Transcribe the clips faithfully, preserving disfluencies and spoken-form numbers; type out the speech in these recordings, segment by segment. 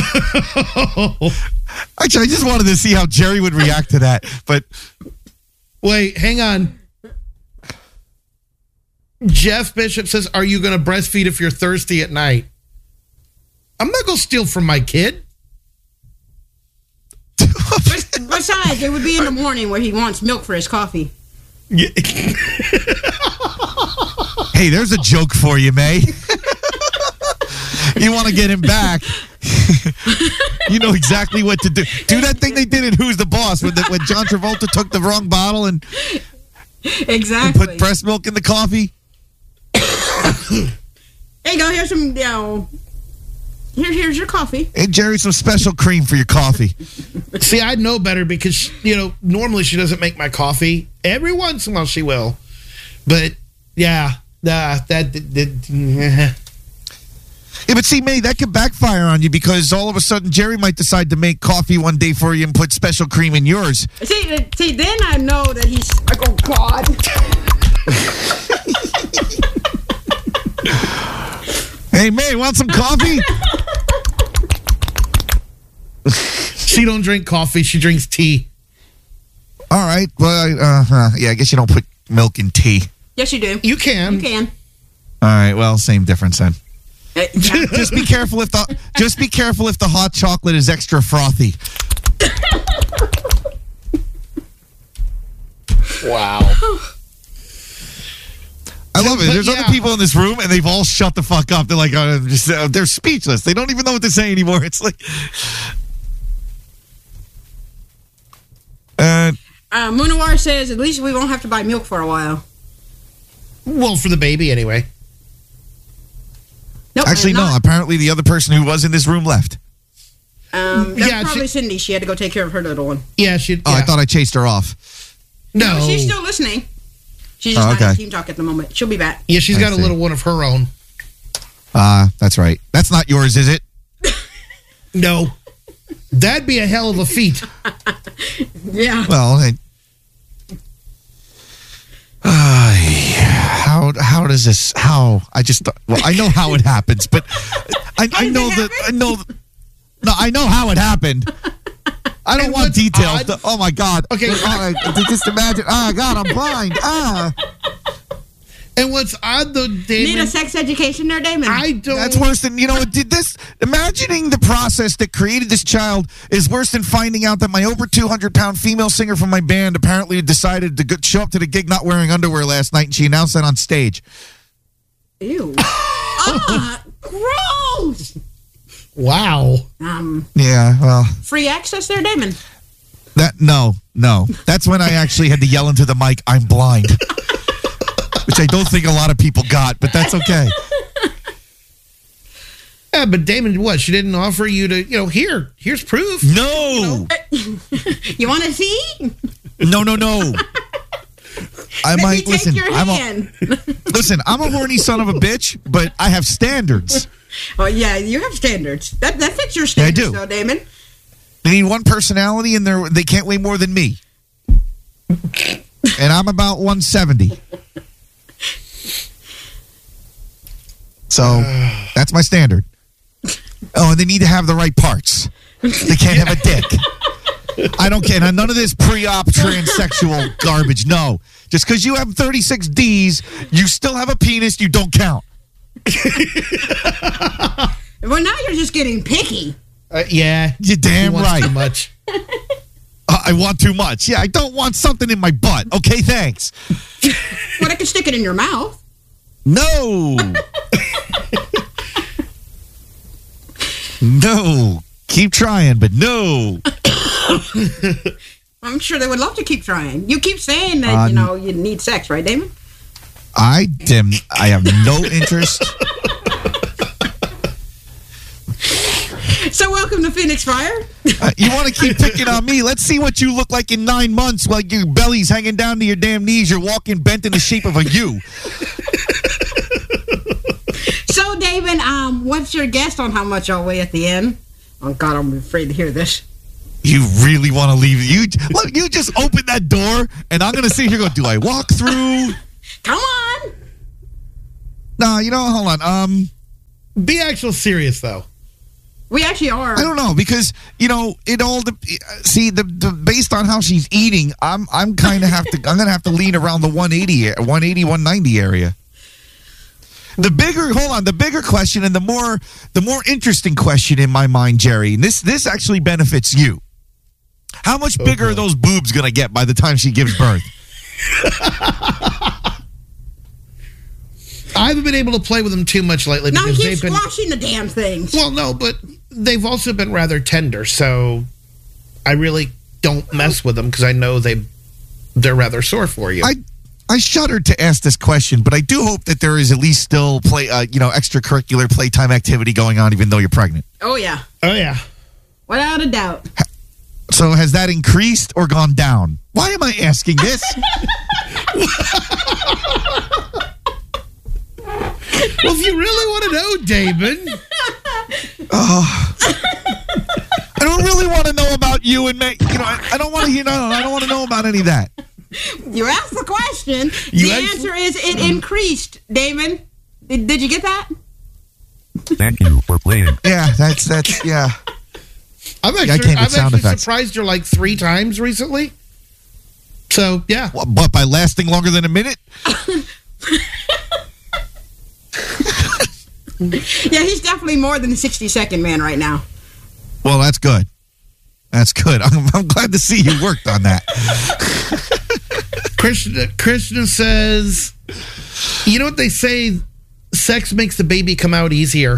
Actually, I just wanted to see how Jerry would react to that. But wait, hang on. Jeff Bishop says, are you going to breastfeed if you're thirsty at night? I'm not going to steal from my kid. Besides, it would be in the morning where he wants milk for his coffee. Yeah. Hey, there's a joke for you, May. You want to get him back. You know exactly what to do. Do that thing they did in Who's the Boss when, the, when John Travolta took the wrong bottle and, exactly. and put breast milk in the coffee. There you go. Here's some, you know, here, here's your coffee. Hey, Jerry, some special cream for your coffee. See, I know better because, you know, normally she doesn't make my coffee. Every once in a while she will. But, yeah, nah, that... that, that Yeah, but see, May, that could backfire on you because all of a sudden Jerry might decide to make coffee one day for you and put special cream in yours. See, see then I know that he's like, oh, God. Hey, May, want some coffee? She don't drink coffee. She drinks tea. All right. Well, uh, uh, yeah, I guess you don't put milk in tea. Yes, you do. You can. You can. All right. Well, same difference then. Uh, yeah. Just be careful if the just be careful if the hot chocolate is extra frothy. Wow. I love it. But There's yeah. other people in this room, and they've all shut the fuck up. They're like, uh, just, uh, they're speechless. They don't even know what to say anymore. It's like, uh, uh, Munawar says, at least we won't have to buy milk for a while. Well, for the baby anyway. Nope, actually, no. not. Apparently, the other person who was in this room left. Um, that's Yeah, probably she- Cindy. She had to go take care of her little one. Yeah, she... Oh, yeah. I thought I chased her off. No. No, she's still listening. She's just Oh, not okay. in Team Talk at the moment. She'll be back. Yeah, she's I got a see. little one of her own. Ah, uh, that's right. That's not yours, is it? No. That'd be a hell of a feat. Yeah. Well, it, uh, how how does this? How I just well, I know how it happens, but I, I does know it that I know. No, I know how it happened. I don't And want what's details. odd- Oh my God. Okay. Oh, just imagine. Oh God, I'm blind. Ah, And what's odd, though, Need a Damon, sex education there, Damon? I don't... that's worse than you know. Did this? Imagining the process that created this child is worse than finding out that my over two hundred pound female singer from my band apparently decided to go, show up to the gig not wearing underwear last night, and she announced that on stage. Ew. Ah, gross. Wow. Um, Yeah, well, free access there, Damon? that no, no. That's when I actually had to yell into the mic, "I'm blind," which I don't think a lot of people got, but that's okay. Yeah, but Damon, what? She didn't offer you to, you know, here, here's proof. No, You want to see? no, no, no. I Let might me take listen. your I'm a, hand. listen. I'm a horny son of a bitch, but I have standards. Oh, yeah, you have standards. That that fits your Yeah, I standards, do. though, Damon. They need one personality, and they they can't weigh more than me. And I'm about one seventy. So that's my standard. Oh, and they need to have the right parts. They can't have a dick. I don't care. None of this pre-op transsexual garbage. No. Just because you have thirty-six D's, you still have a penis, you don't count. Well, now you're just getting picky. Uh, yeah. You're damn He wants right. too much. Uh, I want too much. Yeah, I don't want something in my butt. Okay, thanks. Well, I can stick it in your mouth. No. No. Keep trying, but no. I'm sure they would love to keep trying. You keep saying that, Um, you know, you need sex, right, Damon? I am. I have no interest. So welcome to Phoenix Fire. Uh, you want to keep picking on me? Let's see what you look like in nine months while your belly's hanging down to your damn knees. You're walking bent in the shape of a U. So, Damon, um, what's your guess on how much I'll weigh at the end? Oh, God, I'm afraid to hear this. You really want to leave? You look. You just open that door, and I'm gonna sit here. Go. Do I walk through? Come on. Nah. You know. Hold on. Um. Be actual serious, though. We actually are. I don't know because you know it all. De- see the, the based on how she's eating, I'm I'm kind of have to I'm gonna have to lean around the one eighty, one eighty, one ninety area. The bigger, hold on, the bigger question and the more the more interesting question in my mind, Jerry. And this this actually benefits you. How much Oh, bigger boy. are those boobs gonna get by the time she gives birth? I haven't been able to play with them too much lately Now he because keeps they've been. squashing the damn things. Well, no, but they've also been rather tender, so I really don't mess with them because I know they they're rather sore for you. I I shuddered to ask this question, but I do hope that there is at least still play, uh, you know, extracurricular playtime activity going on, even though you're pregnant. Oh, yeah. oh yeah. Without a doubt. So has that increased or gone down? Why am I asking this? Well, if you really want to know, Damon, Oh, I don't really want to know about you and me. You know, I, I don't want to. You know, I don't want to know about any of that. You asked the question. You the asked- answer is it increased, Damon. Did, did you get that? Thank you for playing. Yeah, that's that's yeah. I'm I actually, can't get I'm sound actually effects. surprised her like three times recently. So yeah, What, what by lasting longer than a minute? Yeah, he's definitely more than a sixty second man right now. Well, that's good. That's good. I'm, I'm glad to see you worked on that. Krishna, Krishna says, you know what they say? Sex makes the baby come out easier.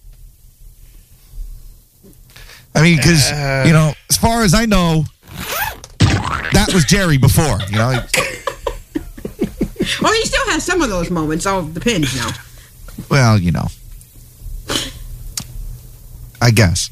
I mean, because Uh. you know, as far as I know, that was Jerry before. You know, Well, he still has some of those moments. All depends now. well, you know, I guess.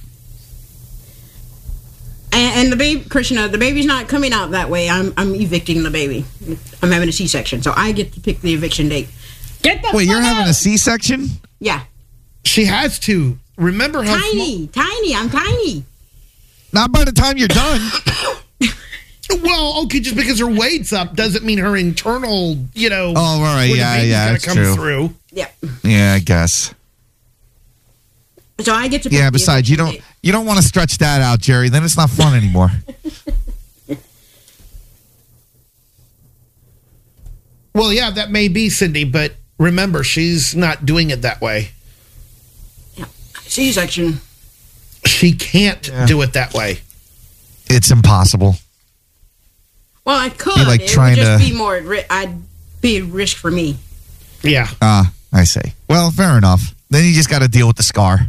And, and the baby, Krishna, the baby's not coming out that way. I'm I'm evicting the baby. I'm having a C-section, so I get to pick the eviction date. Get the Wait, you're fuck having out! a C-section? Yeah, She has to remember how small. tiny, tiny. I'm tiny. Not by the time you're done. Well, okay, just because her weight's up doesn't mean her internal, you know. Oh, all right, where the yeah, baby's yeah, gonna that's come true. through. Yeah. Yeah, I guess. So I get to. Pick Yeah. the Besides, you eviction don't date. you don't want to stretch that out, Jerry. Then it's not fun anymore. Well, yeah, that may be Cindy, but remember, she's not doing it that way. C-section. She can't Yeah. do it that way. It's impossible. Well, I could. Be like it trying would just to- be more. ri- I'd be a risk for me. Yeah. Ah, I see. Well, fair enough. Then you just got to deal with the scar.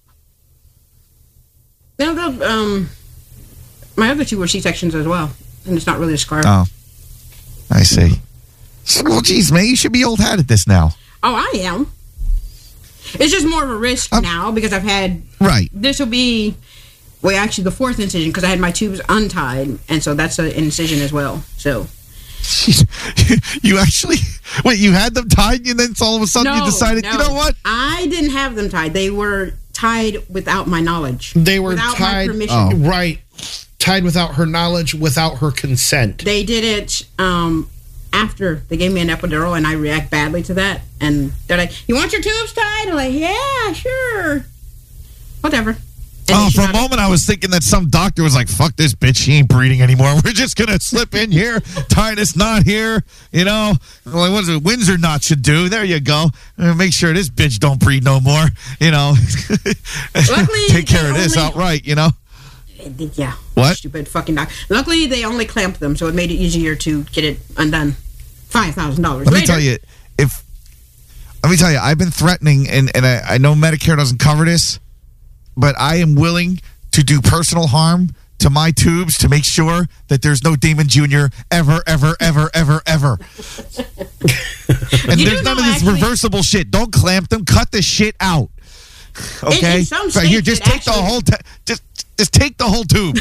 No, no, um, my other two were C-sections as well, and it's not really a scar. Oh, I see. Well, geez, man, you should be old hat at this now. Oh, I am. It's just more of a risk Um, now because I've had. Right. This will be, well, actually the fourth incision because I had my tubes untied, and so that's an incision as well. So You actually wait. You had them tied, and then all of a sudden you No, decided, no. you know what? I didn't have them tied. They were tied without my knowledge. They were without tied. my permission. Oh. Right. Tied without her knowledge, without her consent. They did it um, after they gave me an epidural, and I react badly to that. And they're like, "You want your tubes tied?" I'm like, "Yeah, sure, whatever." And Oh, they for a shot it. moment I was thinking that some doctor was like, "Fuck this bitch, she ain't breeding anymore. We're just gonna slip in here, tie this knot here, you know, like what is it? Windsor knot should do. There you go. Uh, Make sure this bitch don't breed no more, you know. Luckily, Take care they of this only- outright, you know." Yeah. What? Stupid fucking doc. Luckily, they only clamped them, so it made it easier to get it undone. Five thousand dollars. Let me tell you, if let me tell you, I've been threatening, and and I, I know Medicare doesn't cover this, but I am willing to do personal harm to my tubes to make sure that there's no Damon Junior ever, ever, ever, ever, ever. And You there's do none know, of this actually- reversible shit. Don't clamp them. Cut the shit out. Okay. in some So here, states, just it take the actually- whole. T- just just take the whole tube.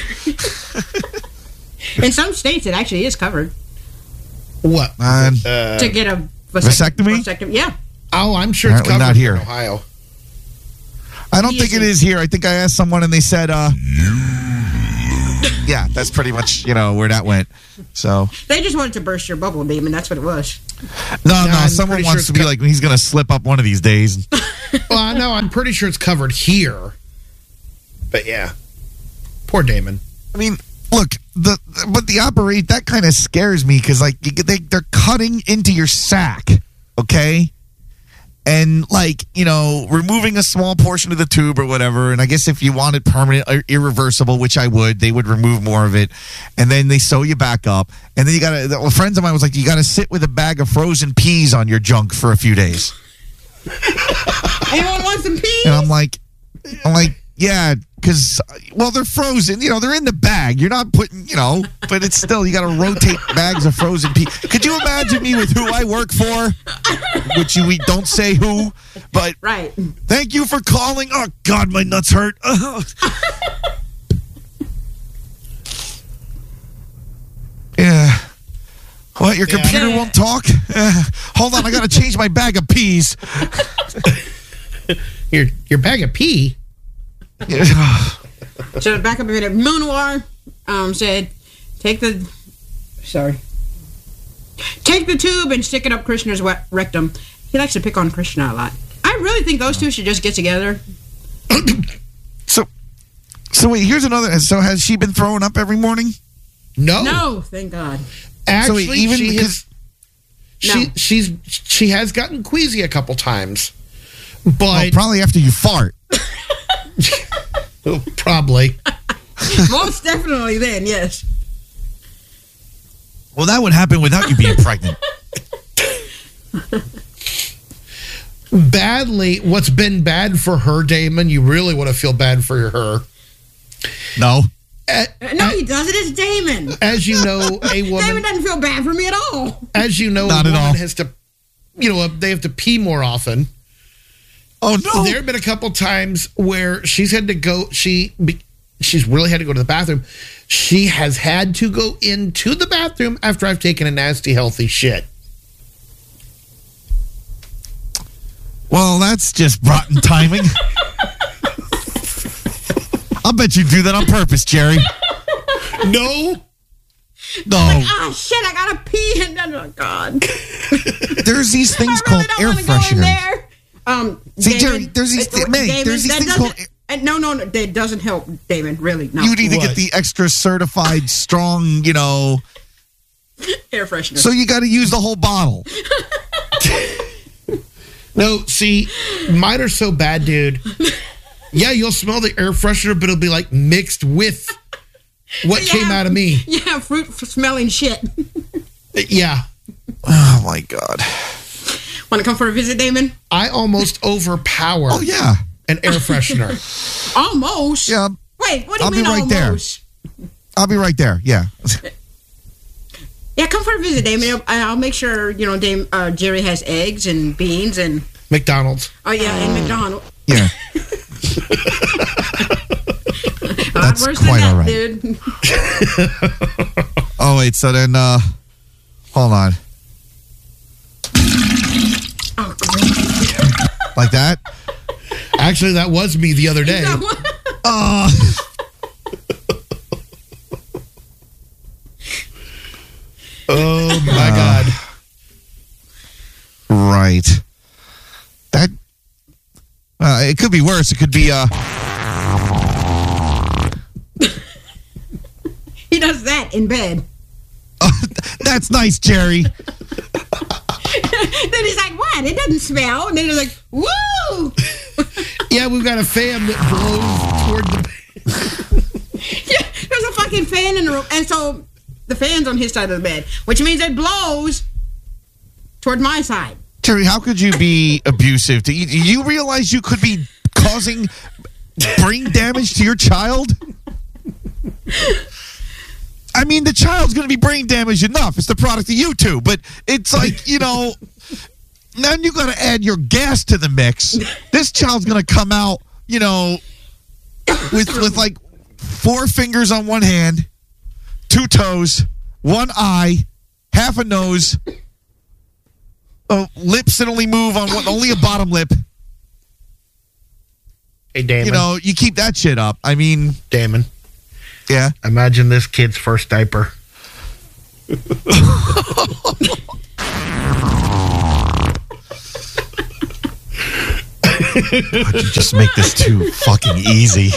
in some states, it actually is covered What? Man. Uh, to get a Vasectomy? vasectomy. Yeah. oh, I'm sure it's Apparently covered not here. in Ohio. I don't think it is here. I think I asked someone and they said, uh, yeah, that's pretty much, you know, where that went. So, They just wanted to burst your bubble, Damon. That's what it was. no, No, no, I'm someone pretty wants sure to it's be co- like, he's going to slip up one of these days. Well, I know. I'm pretty sure it's covered here. But yeah, poor Damon. I mean, look, the but the operate that kind of scares me because like you, they they're cutting into your sack, okay, and like you know removing a small portion of the tube or whatever. And I guess if you want it permanent or irreversible, which I would, they would remove more of it, and then they sew you back up, and then you got to. Well, friends of mine was like, you got to sit with a bag of frozen peas on your junk for a few days. Anyone want some peas? And I'm like, I'm like, yeah, because, well, they're frozen. You know, they're in the bag. You're not putting, you know, but it's still, you got to rotate bags of frozen peas. Could you imagine me with who I work for? Which you, we don't say who, but right. Thank you for calling. Oh, God, my nuts hurt. Yeah. What, your Yeah. computer won't talk? Uh, hold on, I got to change my bag of peas. Your your bag of pee. So back up a minute. Moonoir um, said, take the, sorry, take the tube and stick it up Krishna's wet rectum. He likes to pick on Krishna a lot. I really think those two should just get together. So, so wait, here's another. So has she been throwing up every morning? No, No, thank God. Actually, So even she because- has, she No. she's she has gotten queasy a couple times, but Well, probably after you fart. oh, probably. Most definitely then, yes. Well, that would happen without you being pregnant. Badly, what's been bad for her, Damon? You really want to feel bad for her. No. A- No, a- he doesn't. It's Damon. As you know, a Damon woman. doesn't feel bad for me at all. As you know, Not a at woman all. has to, you know, they have to pee more often. Oh no. There have been a couple times where she's had to go. She be- she's really had to go to the bathroom. She has had to go into the bathroom after I've taken a nasty, healthy shit. Well, that's just rotten timing. I'll bet you do that on purpose, Jerry. No, No. Ah, shit, I gotta pee. And then, oh, God. There's these things I really called don't air want to go in fresheners. there. Um, See, Damon, Jerry, there's these- uh, May, Damon, there's these that things doesn't- called- uh, no, no, no, that doesn't help, Damon. Really, no. You need to What? get the extra certified strong, you know. Air freshener. So you got to use the whole bottle. no. See, mine are so bad, dude. Yeah, you'll smell the air freshener, but it'll be like mixed with what Yeah. came out of me. Yeah, fruit f- smelling shit. Yeah, Oh my God. Want to come for a visit, Damon? I almost overpower Oh yeah. an air freshener. Almost. Yeah. Wait, what do you I'll be mean right there. almost? I'll be right there. Yeah. Yeah, come for a visit, Damon. I'll, I'll make sure you know Dame uh, Jerry has eggs and beans and McDonald's. oh yeah, and McDonald's. Yeah. A lot That's worse quite than all that, right. dude. Oh wait. So then, uh, hold on. Oh, great. Like that. Actually, that was me the other day. Uh, Oh my God. right. That. Uh, it could be worse. It could be. Uh. He does that in bed. That's nice, Jerry. Then he's like, "What? It doesn't smell." And then he's like, "Woo!" Yeah, we've got a fan that blows toward the. Yeah, there's a fucking fan in the room, and so the fan's on his side of the bed, which means it blows toward my side. Jerry, how could you be abusive? Do you, do you realize you could be causing brain damage to your child? I mean, the child's going to be brain damaged enough. It's the product of you two. But it's like, you know, then you got to add your gas to the mix. This child's going to come out, you know, with with like four fingers on one hand, two toes, one eye, half a nose, uh, lips that only move on one, only a bottom lip. Hey, Damon. You know, you keep that shit up. I mean, Damon. yeah. Imagine this kid's first diaper. God, you just make this too fucking easy.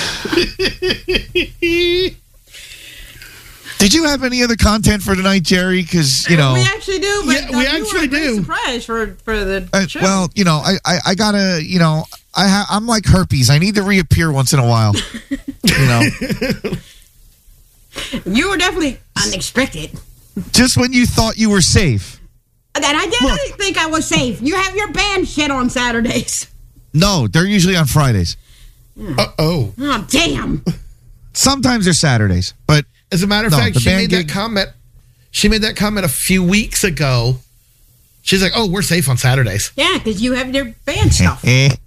Did you have any other content for tonight, Jerry? Because, you know... We actually do, but Yeah, we uh, you actually were a great do. surprise for, for the Uh, show. well, you know, I, I, I gotta, you know, I ha- I'm like herpes. I need to reappear once in a while. You know, You were definitely unexpected. just when you thought you were safe. And I didn't think I was safe. You have your band shit on Saturdays. No, they're usually on Fridays. Uh-oh. Oh, damn. Sometimes they're Saturdays, but As a matter of No, fact, the she band made gig- that comment. She made that comment a few weeks ago. She's like, "Oh, we're safe on Saturdays." Yeah, because you have your band stuff. And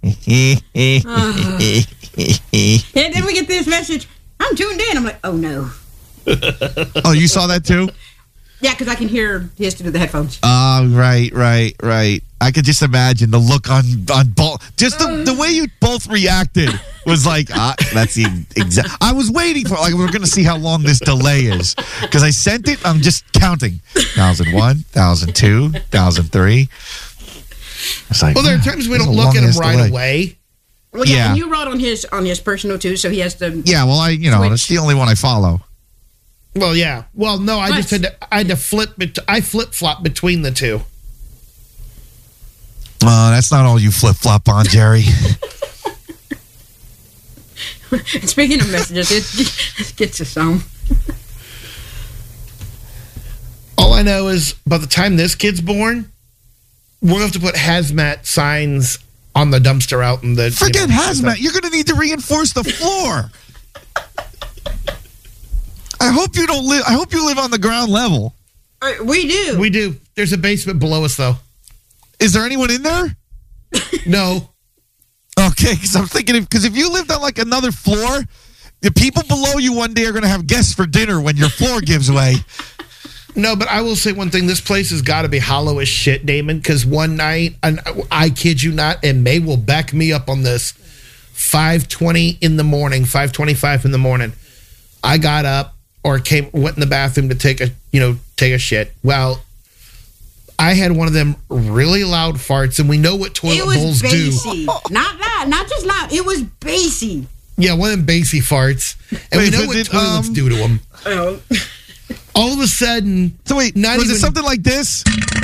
then we get this message. I'm tuned in. I'm like, oh, no. oh, you saw that too? Yeah, because I can hear his through the headphones. Oh, right, right, right. I could just imagine the look on on both. Just the, the way you both reacted was like, ah, that's the exact. I was waiting for like we're gonna see how long this delay is because I sent it. I'm just counting. Thousand one, thousand two, thousand three. It's like, Well, there are ah, times we there's don't a look at him long-ass right delay. away. Well, yeah, Yeah. and you wrote on his on his personal, too, so he has to... Yeah, well, I you know Switch. that's the only one I follow. Well, yeah. Well, no, I just What? had to. I had to flip. Bet- I flip flop between the two. Uh, that's not all you flip flop on, Jerry. Speaking of messages, it gets us some. All I know is by the time this kid's born, we're gonna have to put hazmat signs on the dumpster out in the. you Forget know, hazmat. You're going to need to reinforce the floor. I hope you don't live. I hope you live on the ground level. Uh, we do. We do. There's a basement below us, though. Is there anyone in there? No. Okay, because I'm thinking because if, if you lived on like another floor, the people below you one day are going to have guests for dinner when your floor gives way. No, but I will say one thing. This place has got to be hollow as shit, Damon, because one night, and I kid you not, and May will back me up on this, five twenty in the morning, five twenty-five in the morning, I got up or came went in the bathroom to take a, you know, take a shit. Well, I had one of them really loud farts, and we know what toilet it was bowls do. bassy. Not loud, not just loud. It was bassy. Yeah, one of them bassy farts. And Wait, we know so what did, toilets um, do to them. Oh. All of a sudden, So wait, Not was it even- something like this?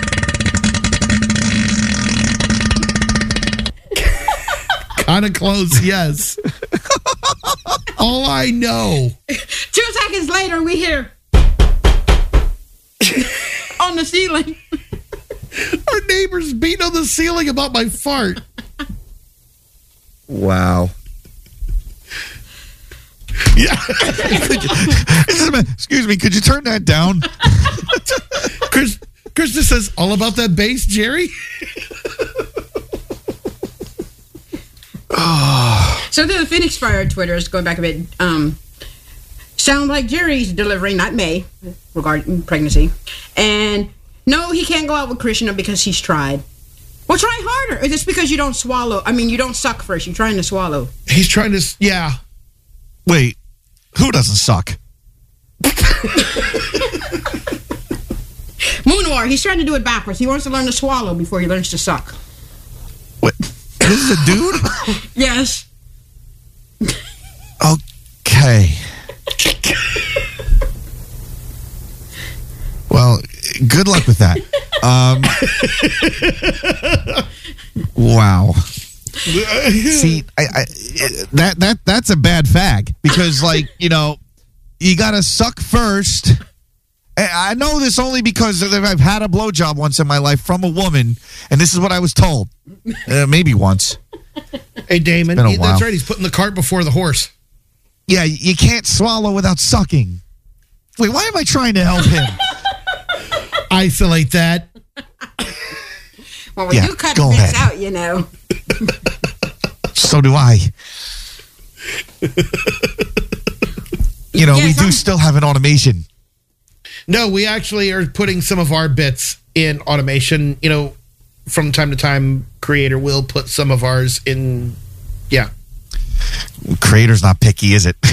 kind of close, yes. All I know. Two seconds later, we hear on the ceiling. Our neighbors beating on the ceiling about my fart. Wow. Yeah. Excuse me, could you turn that down? Chris, Krista says, all about that bass, Jerry? So the Phoenix Fire Twitter is going back a bit. Um, sound like Jerry's delivering, not May, regarding pregnancy. And no, he can't go out with Krishna because he's tried. Well, try harder. Is this because you don't swallow? I mean, you don't suck first. You're trying to swallow. He's trying to, s- yeah. Wait, who doesn't suck? Moonwar, he's trying to do it backwards. He wants to learn to swallow before he learns to suck. Wait, this is a dude? Yes. Okay. Well, good luck with that. Um, wow. See, I, I, that that that's a bad fag because, like, you know, you gotta suck first. I I know this only because I've had a blowjob once in my life from a woman, and this is what I was told. Uh, maybe once. Hey, Damon, been a he- while. that's right. He's putting the cart before the horse. Yeah, you can't swallow without sucking. Wait, why am I trying to help him? Isolate that. Well, we Yeah, do cut go bits ahead. out, you know. So do I. You know, Yeah, we some- do still have an automation. No, we actually are putting some of our bits in automation. You know, from time to time, Creator will put some of ours in. Yeah. Creator's not picky, is it?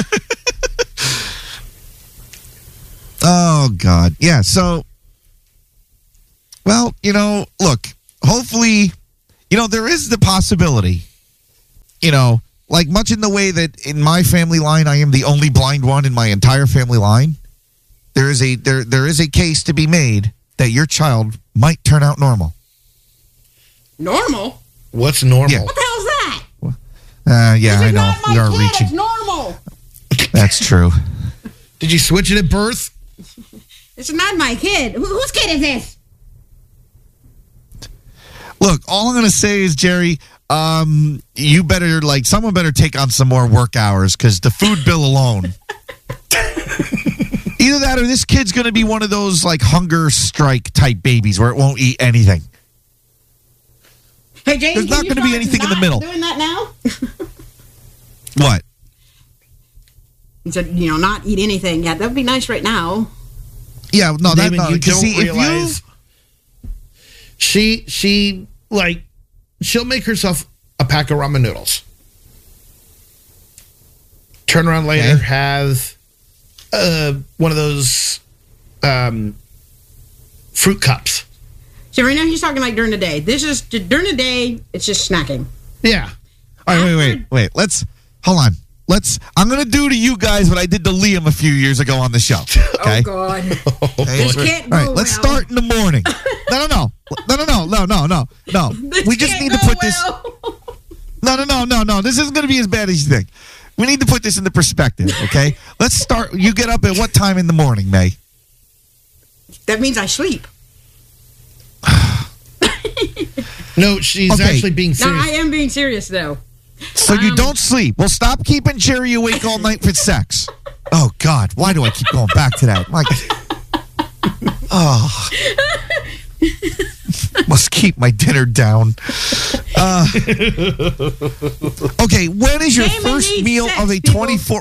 Oh, God. Yeah, so, well, you know, look, hopefully, You know, there is the possibility, you know, like much in the way that in my family line, I am the only blind one in my entire family line. There is a there there is a case to be made that your child might turn out normal. Normal? What's normal? Yeah. What the hell's that? Uh, yeah, This I is know. not my We are kid. reaching. It's normal. That's true. Did you switch it at birth? This is not my kid. Who, whose kid is this? Look, all I'm going to say is, Jerry, um, you better, like, someone better take on some more work hours because the food bill alone. Either that or this kid's going to be one of those, like, hunger strike type babies where it won't eat anything. Hey, James, There's can not you gonna be start anything in the not middle. Doing that now? What? He said, you know, not eat anything. Yeah, that would be nice right now. Yeah, no, that, Damon, no, you 'cause don't see, if realize you, she she like she'll make herself a pack of ramen noodles. Turn around later, Okay. have uh, one of those um, fruit cups. So right now he's talking like during the day. This is during the day. It's just snacking. Yeah, all right, wait, wait, After- wait, let's, hold on. Let's, I'm going to do to you guys what I did to Liam a few years ago on the show. Okay? Oh God! Hey, This we're- can't all right, go let's well. start in the morning. No, no, no. No, no, no, no, no, no, no. This We just can't need to go put this, well. no, no, no, no, no. This isn't going to be as bad as you think. We need to put this into perspective, okay? Let's start, you get up at what time in the morning, May? That means I sleep. no, she's Okay. actually being No, serious. I am being serious though. So you Um, don't sleep. Well, stop keeping Jerry awake all night for sex. Oh, God. Why do I keep going back to that? Like, oh. Must keep my dinner down. Uh, okay, when is your Damon first needs meal sex, of a people. twenty-four...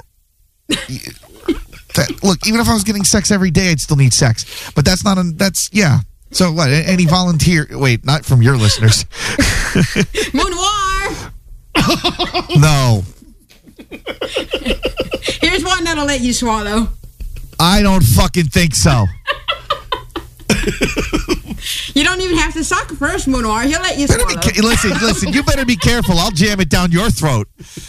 That- look, even if I was getting sex every day, I'd still need sex. But that's not... A, that's... Yeah. So what? a- Any volunteer... Wait, not from your listeners. Moon Noir. No. Here's one that'll let you swallow. I don't fucking think so. You don't even have to suck first, Moon Noir. He'll let you Better swallow. be ca- listen, listen. You better be careful. I'll jam it down your throat.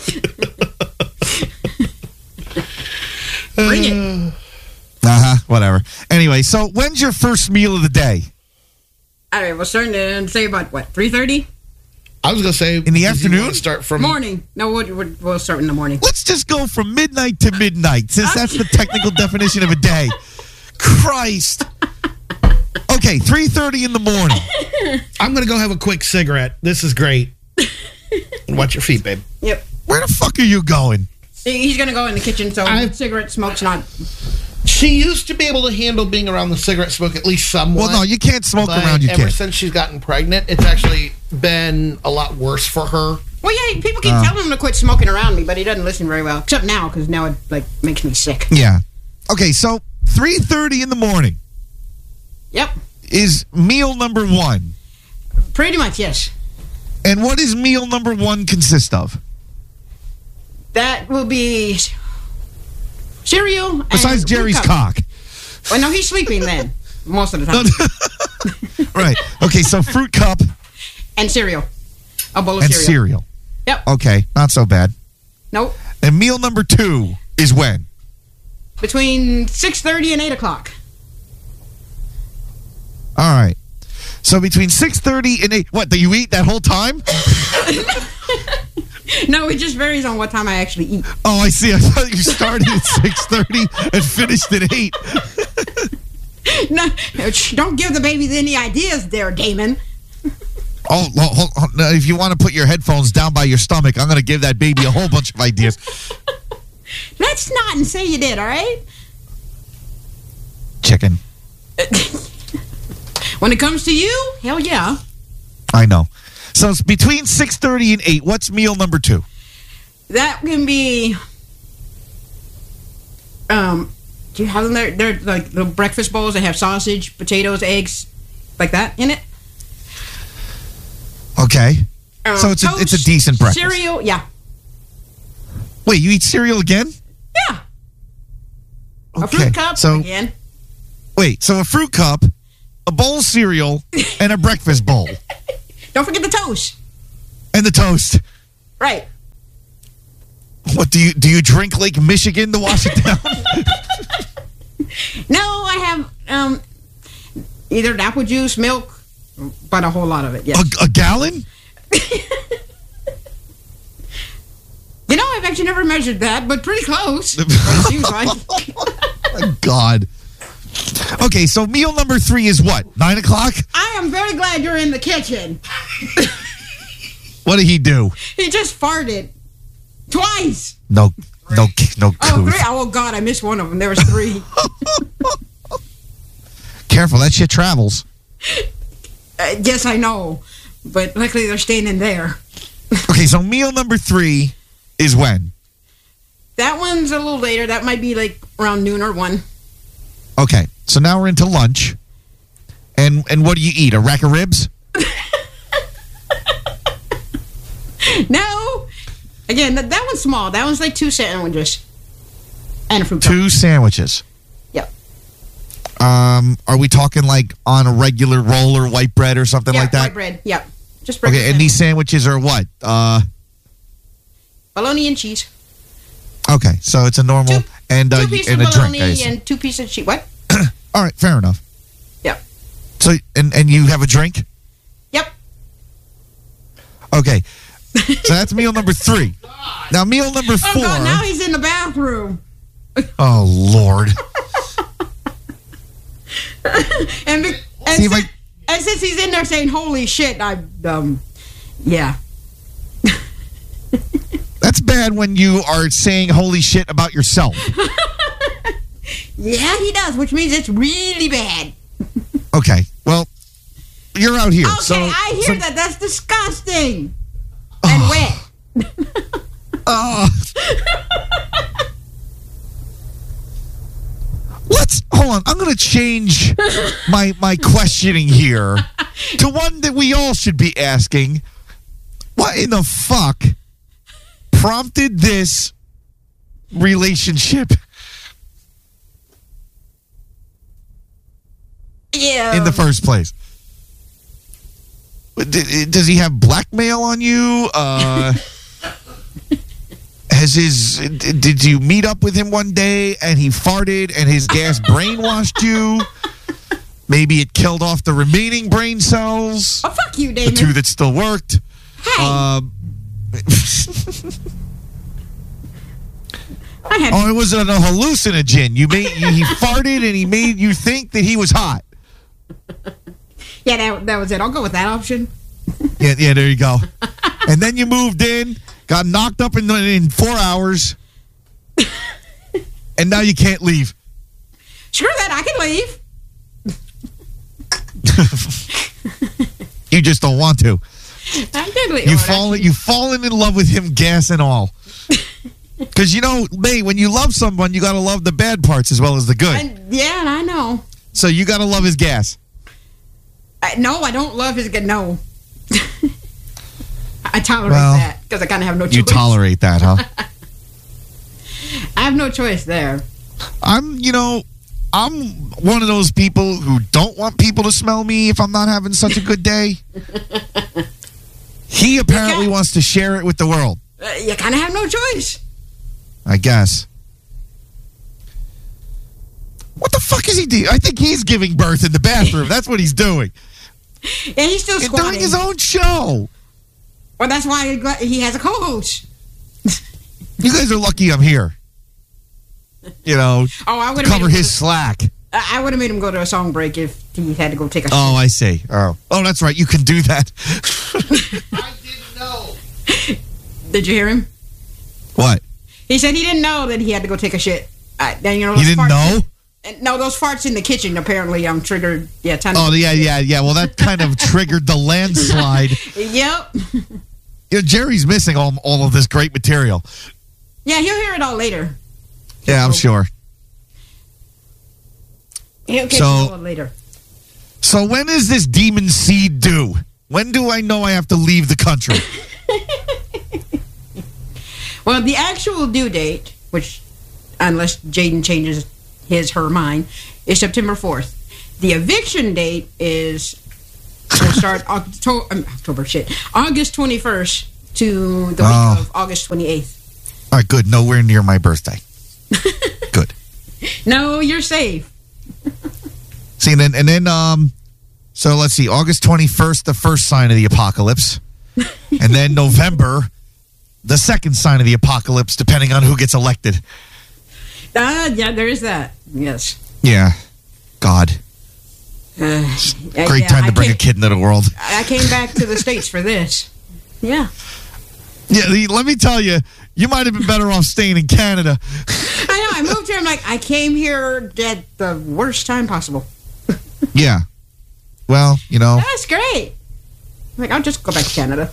Bring it. Uh huh. Whatever. Anyway, so when's your first meal of the day? All right, we're starting to say about what three thirty I was gonna say In the does he afternoon? wanna start from morning. No, we'll, we'll, we'll start in the morning. Let's just go from midnight to midnight, since that's the technical definition of a day. Christ. Okay, three thirty in the morning. I'm gonna go have a quick cigarette. This is great. Watch your feet, babe. Yep. Where the fuck are you going? He- He's gonna go in the kitchen, so I- cigarette smoke's not. She used to be able to handle being around the cigarette smoke at least somewhat. Well, no, you can't smoke but around your ever kid. since she's gotten pregnant, it's actually been a lot worse for her. Well, yeah, people keep Uh. telling him to quit smoking around me, but he doesn't listen very well. Except now, because now it like makes me sick. Yeah. Okay, so three thirty in the morning Yep. is meal number one. Pretty much, yes. And what does meal number one consist of? That will be cereal. And Besides fruit Jerry's cup. cock. Well, no, he's sleeping then most of the time. Right. Okay, so fruit cup And cereal. A bowl of and cereal. cereal. Yep. Okay, not so bad. Nope. And meal number two is when? Between six thirty and eight o'clock. All right. So between six thirty and eight, what, do you eat that whole time? No, it just varies on what time I actually eat. Oh, I see. I thought you started at six thirty and finished at eight. No, don't give the babies any ideas there, Damon. Oh, well, hold, hold, no, if you want to put your headphones down by your stomach, I'm going to give that baby a whole bunch of ideas. Let's not and say you did, all right? Chicken. When it comes to you, hell yeah. I know. So it's between six thirty and eight. What's meal number two? That can be. Um, do you have them there? They're like the breakfast bowls that have sausage, potatoes, eggs, like that in it. Okay. Um, So it's a- it's a toast, decent breakfast. Cereal, yeah, Wait, you eat cereal again? yeah. A fruit cup So again. wait, so a fruit cup, a bowl of cereal, and a breakfast bowl. Don't forget the toast. And the toast. Right. What do you do? You drink Lake Michigan to wash it down? No, I have um, either apple juice, milk, but a whole lot of it. Yes. A, a gallon? You know, I've actually never measured that, but pretty close. It seems like. Oh, God. Okay, so meal number three is what? Nine o'clock? I am very glad you're in the kitchen. What did he do? He just farted twice. No, no, no. Oh, Couth. three. Oh, God, I missed one of them. There was three. Careful, that shit travels. Uh, yes, I know, but luckily they're staying in there. Okay, so meal number three is when? That one's a little later. That might be like around noon or one. Okay, so now we're into lunch. And and what do you eat? A rack of ribs? No. Again, that, that one's small. That one's like two sandwiches and a fruit cup. Two sandwiches. Yep. Um, are we talking like on a regular roll or white bread or something Yeah, like that? white bread. Yep. Just bread. Okay, and these sandwiches are what? Uh, bologna and cheese. okay, so it's a normal Two, and uh, two pieces and of a drink. I bologna assume. and two pieces of cheese. What? All right, fair enough. Yep. So and and you have a drink? Yep. Okay. So that's meal number three. Now meal number Oh, four. God, now he's in the bathroom. Oh Lord. and, be, and, See if since, I- and since he's in there saying, holy shit, I, um, yeah. That's bad when you are saying holy shit about yourself. Yeah, he does, which means it's really bad. Okay. Well, you're out here. Okay, so, I hear so- that. That's disgusting. And wet. Uh, let's hold on. I'm going to change my my questioning here to one that we all should be asking. What in the fuck prompted this relationship Yeah. in the first place? D- Does he have blackmail on you? Uh, has his? Did you meet up with him one day and he farted and his gas brainwashed you? Maybe it killed off the remaining brain cells, Oh, fuck you, the Damon. two that still worked. Hey, Um, I had oh, it was an, a hallucinogen. You made he farted and he made you think that he was hot. Yeah, that, that was it. I'll go with that option. Yeah, yeah, there you go. And then you moved in, got knocked up in in four hours, and now you can't leave. Screw that. I can leave. You just don't want to. I can leave. You Oh, fall that's- you've fallen in love with him, gas and all. Because you know, May, when you love someone, you gotta love the bad parts as well as the good. I, yeah, I know. So you gotta love his gas. I, no, I don't love his good. No. I tolerate Well, that because I kind of have no choice. You tolerate that, huh? I have no choice there. I'm, you know, I'm one of those people who don't want people to smell me if I'm not having such a good day. He apparently Okay. wants to share it with the world, Uh, you kind of have no choice. I guess. What the fuck is he doing? I think he's giving birth in the bathroom. That's what he's doing. And he's still He's squatting. doing his own show. Well, that's why he has a co-host. You guys are lucky I'm here. You know, Oh, I would cover have his slack. I would have made him go to a song break if he had to go take a. Oh, I see. Oh, oh, that's right. You can do that. I didn't know. Did you hear him? What? He said he didn't know that he had to go take a shit. Uh, then you know. You those didn't farts- know? And, no, those farts in the kitchen apparently um triggered. Yeah, time. Oh, yeah, yeah, yeah. Well, that kind of triggered the landslide. Yep. You know, Jerry's missing all, all of this great material. Yeah, he'll hear it all later. Yeah, I'm sure. He'll catch So- it all later. So when is this demon seed due? When do I know I have to leave the country? Well, the actual due date, which, unless Jaden changes his her mind, is September fourth. The eviction date is We'll start October, um, October shit, August twenty-first to the week Oh. of August twenty-eighth. All right, good. Nowhere near my birthday. Good. No, you're safe. See, and then, and then, um, so let's see, August twenty-first, the first sign of the apocalypse. And then November, the second sign of the apocalypse, depending on who gets elected. Ah, yeah, there is that. Yes. Yeah. God. Uh, Great yeah, time to I bring a came- kid into the world. I came back to the States for this. Yeah. Yeah, the- let me tell you, you might have been better off staying in Canada. I know. I moved here. I'm like, I came here at the worst time possible. Yeah. Well, you know, That's great. Like, I'll just go back to Canada.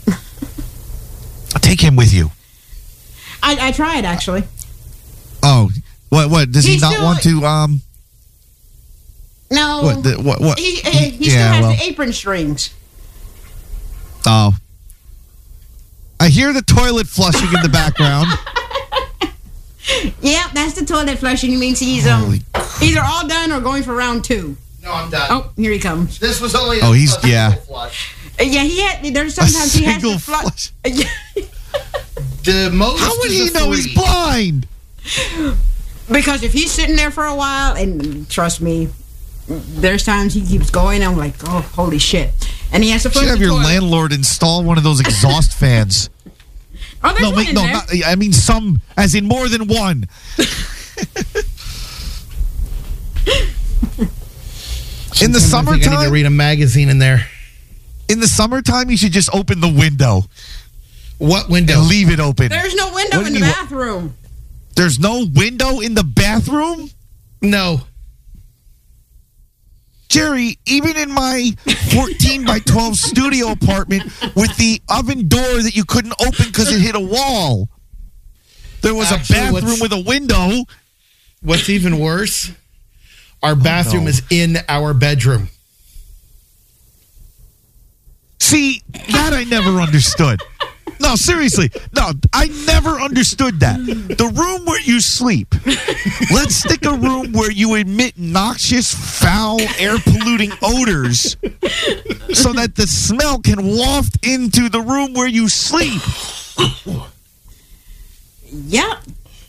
take him with you. I, I tried, actually. Oh, what? What? Does he He's not still- want to? Um, No. what? The, what? What? He, he, he still yeah, has well, the apron strings. oh. I hear the toilet flushing in the background. Yeah, that's the toilet flushing. Means he's um Holy either all done or going for round two. No, I'm done. Oh, here he comes. This was only a, Oh, he's- a yeah. single flush. Uh, Yeah, he had. There's A sometimes he has single to flush. flush. Yeah. The most How would is he a know three. he's blind? Because if he's sitting there for a while, and trust me, there's times he keeps going. I'm like, oh, holy shit! And he has to You flush should have the your toilet. landlord install one of those exhaust fans. Oh, there's No, one make, in no, there. not, I mean some, as in more than one. In the Sometimes I think I need to summertime, read a magazine in there. in the summertime, you should just open the window What window? and leave it open. There's no window What in do the you- bathroom. There's no window in the bathroom? No. Jerry, even in my fourteen by twelve studio apartment with the oven door that you couldn't open because it hit a wall, there was Actually, a bathroom what's- with a window. What's even worse? Our bathroom no. is in our bedroom. See, that I never understood. No, seriously. No, I never understood that. The room where you sleep. Let's stick a room where you emit noxious, foul, air-polluting odors so that the smell can waft into the room where you sleep. Yep.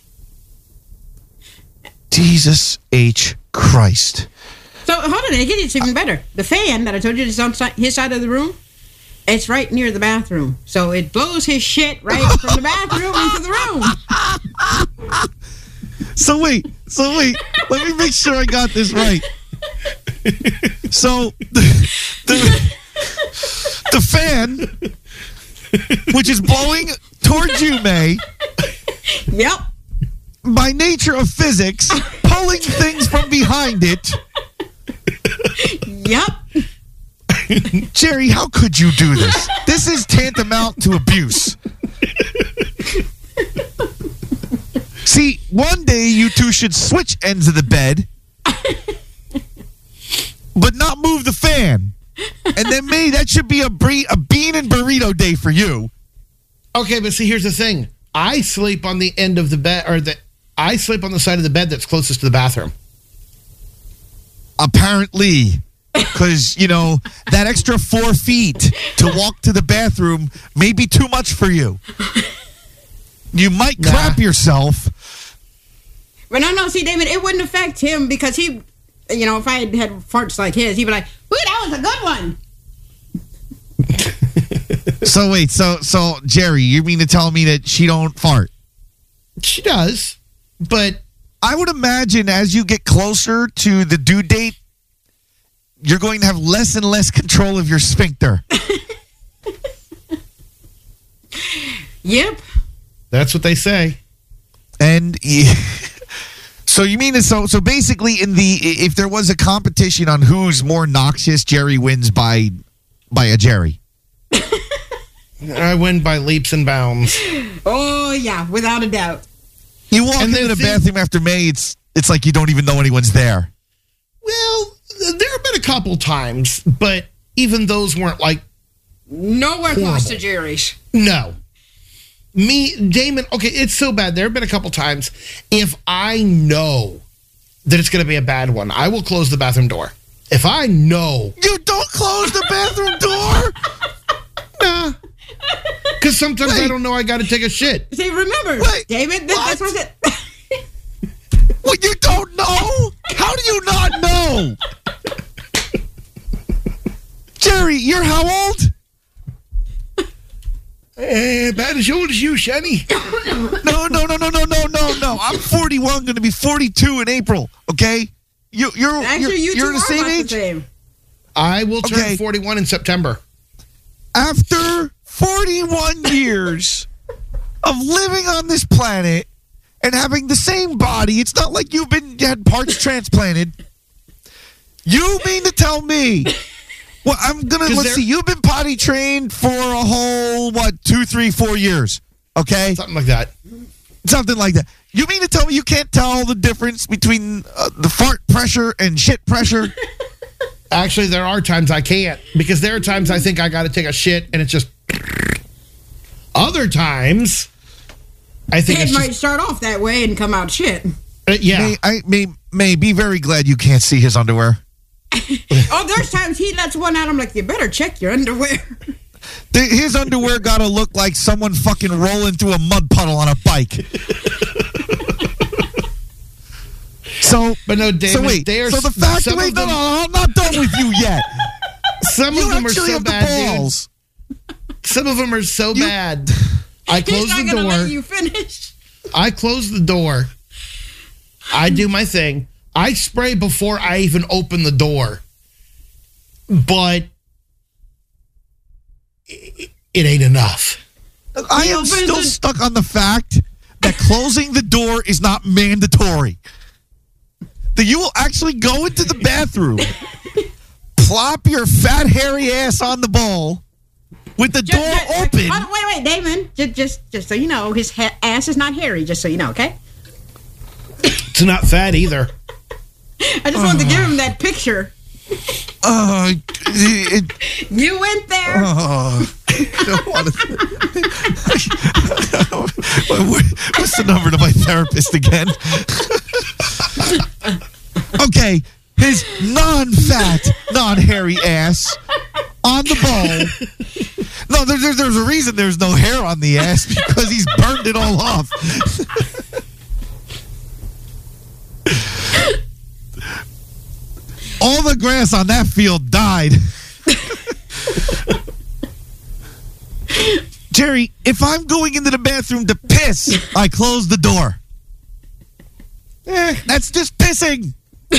Jesus H. Christ. So hold on, it gets even better. The fan that I told you is on si- his side of the room. It's right near the bathroom, so it blows his shit right from the bathroom into the room. So wait, so wait. Let me make sure I got this right. So the, the, the fan, which is blowing towards you, May, Yep. by nature of physics, pulling things from behind it. Yep. Jerry, how could you do this? This is tantamount to abuse. See, one day you two should switch ends of the bed, but not move the fan. And then maybe that should be a, bre- a bean and burrito day for you. Okay, but see, here's the thing. I sleep on the end of the bed, or the I sleep on the side of the bed that's closest to the bathroom. Apparently, because, you know, that extra four feet to walk to the bathroom may be too much for you. You might Nah. crap yourself. But no, no, see, David, it wouldn't affect him because he, you know, if I had had farts like his, he'd be like, "Ooh, that was a good one." So wait, so so Jerry, you mean to tell me that she don't fart? She does, but I would imagine as you get closer to the due date, you're going to have less and less control of your sphincter. Yep. that's what they say. And so you mean so so basically in the if there was a competition on who's more noxious, Jerry wins by by a Jerry. I win by leaps and bounds. Oh yeah, without a doubt. You walk And into then the see- bathroom after May, it's it's like you don't even know anyone's there. Well, there have been a couple times, but even those weren't like, Nowhere close Horrible. to Jerry's. no. Me, Damon, okay, it's so bad. There have been a couple times. If I know that it's going to be a bad one, I will close the bathroom door. If I know, You don't close the bathroom door? Nah. Because sometimes Wait. I don't know I got to take a shit. See, remember, Wait, David, this, that's what? what it. What, you don't know? How do you not know? Jerry, you're how old? Eh, about as old as you, Shani. No, no, no, no, no, no, no, no. I'm forty-one, going to be forty-two in April, okay? You, you're Actually, you're, you you're two the are same about age? the same. I will turn Okay. forty-one in September. After forty-one years of living on this planet and having the same body, it's not like you've been had parts transplanted. You mean to tell me? Well, I'm gonna 'Cause let's there- see. You've been potty trained for a whole what two, three, four years? Okay, Something like that. something like that. You mean to tell me you can't tell the difference between uh, the fart pressure and shit pressure? Actually, there are times I can't because there are times I think I got to take a shit and it's just. Other times, I think It it's might just. start off that way and come out shit. Uh, yeah. May I may may be very glad you can't see his underwear. Oh, there's times he lets one out. I'm like, you better check your underwear. The, his underwear got to look like someone fucking rolling through a mud puddle on a bike. So, But no, David, so wait. they are- so the fact, some wait, of no, them- no, no, I'm not done with you yet. Some You of them are actually so have the bad, dude. balls. Some of them are so You- bad. I He's close not the gonna let door. you finish. I close the door. I do my thing. I spray before I even open the door. But it, it ain't enough. I He am opens still it- stuck on the fact that closing the door is not mandatory. That you will actually go into the bathroom, plop your fat hairy ass on the bowl with the Just- door just- open. Oh, wait, wait, Damon. Just, just, just so you know, his ha- ass is not hairy. Just so you know, okay? It's not fat either. I just wanted to give him that picture. Uh, it, You went there. uh, I don't want to. What's the number to my therapist again? Okay, his non-fat, non-hairy ass on the bowl. No, there, there, there's a reason there's no hair on the ass because he's burned it all off. All the grass on that field died. Jerry, if I'm going into the bathroom to piss, I close the door. Eh, that's just pissing.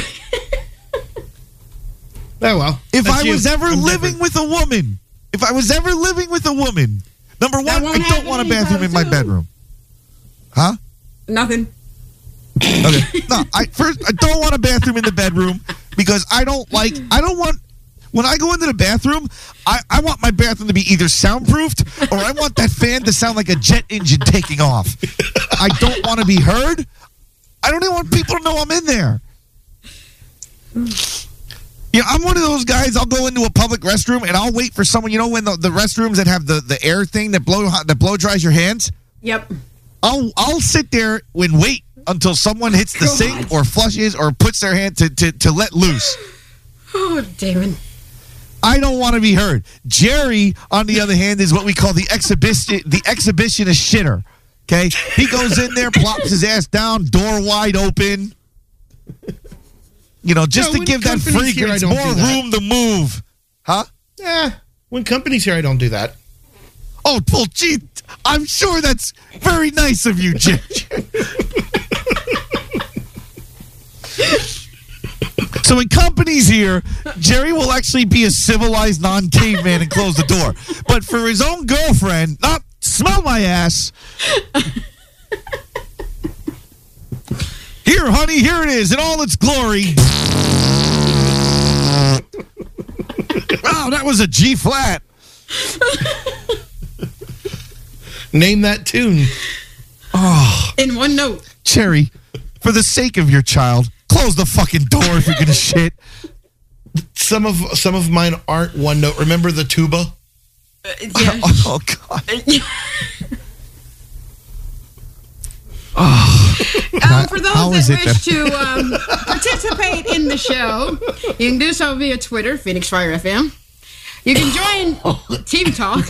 Oh well. If That's I you. was ever I'm living different. with a woman, if I was ever living with a woman, number That one, I won't don't want a happen bathroom in my anytime soon. bedroom. Huh? Nothing. Okay. No, I first I don't want a bathroom in the bedroom because I don't like I don't want when I go into the bathroom, I, I want my bathroom to be either soundproofed or I want that fan to sound like a jet engine taking off. I don't want to be heard. I don't even want people to know I'm in there. Yeah, I'm one of those guys. I'll go into a public restroom and I'll wait for someone. You know, when the, the restrooms that have the, the air thing that blow that blow dries your hands. Yep. I'll I'll sit there and wait until someone hits the God. sink or flushes or puts their hand to, to, to let loose. Oh, Damon. I don't want to be heard. Jerry, on the other hand, is what we call the exhibition the exhibitionist shitter. Okay, he goes in there, plops his ass down, door wide open. You know, just No, to when give that company's here, I fragrance don't more do that. room to move. Huh? Yeah. When company's here, I don't do that. Oh, well, gee, I'm sure that's very nice of you, Jerry. So when company's here, Jerry will actually be a civilized non-caveman and close the door. But for his own girlfriend, not smell my ass. Here, honey, here it is in all its glory. Wow, that was a G flat. Name that tune. Oh, In one note. Cherry, for the sake of your child, close the fucking door if you're gonna shit. Some of some of mine aren't one note. Remember the tuba? Uh, yeah. Oh God. Um, for those How that is it wish that- to um, participate in the show, you can do so via Twitter, Phoenix Fire F M. You can join Team Talk.